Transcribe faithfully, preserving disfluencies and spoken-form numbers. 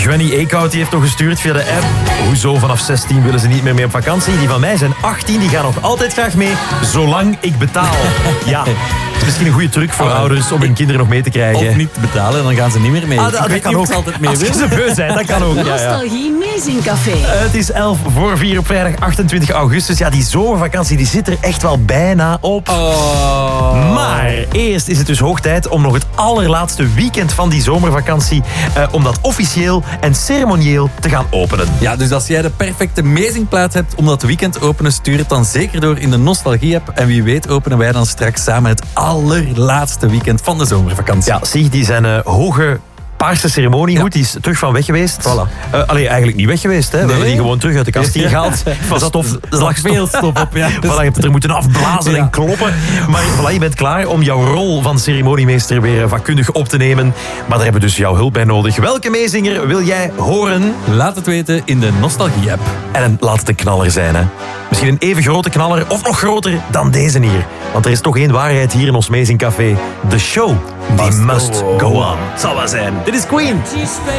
Granny Eekhout die heeft nog gestuurd via de app. Hoezo vanaf zestien willen ze niet meer mee op vakantie? Die van mij zijn achttien, die gaan nog altijd graag mee, zolang ik betaal. Ja, het is misschien een goede truc voor Oh, ouders om hun kinderen nog mee te krijgen. Of niet betalen, dan gaan ze niet meer mee. Ah, dat, ik dat weet kan niet ook. of ze altijd mee Als willen. ze beu zijn, dat kan ook. Ja, ja. Nostalgie Meezingcafé. Uh, het is elf voor vier op vrijdag achtentwintig augustus. Ja, die zomervakantie die zit er echt wel bijna op. Oh. Maar eerst is het dus hoog tijd om nog het allerlaatste weekend van die zomervakantie, uh, om dat officieel en ceremonieel te gaan openen. Ja, dus als jij de perfecte mezingplaats hebt om dat weekend openen, stuur het dan zeker door in de Nostalgie-app. En wie weet openen wij dan straks samen het allerlaatste weekend van de zomervakantie. Ja, zie, die zijn uh, hoge paarse ceremoniehoed, ja. Die is terug van weg geweest. Voilà. Uh, allee, eigenlijk niet weg geweest. Hè. We Nee. hebben die gewoon terug uit de kast hier gehaald. Van stof, Er lag veel stof op, ja. Voilà, je hebt het er moeten afblazen Ja. en kloppen. Maar voilà, je bent klaar om jouw rol van ceremoniemeester weer vakkundig op te nemen. Maar daar hebben we dus jouw hulp bij nodig. Welke meezinger wil jij horen? Laat het weten in de Nostalgie-app. En laat het een knaller zijn, hè. Misschien een even grote knaller of nog groter dan deze hier. Want er is toch één waarheid hier in ons Meezingcafé. De show, die must go on. Zal wel zijn. Dit is Queen. She stayed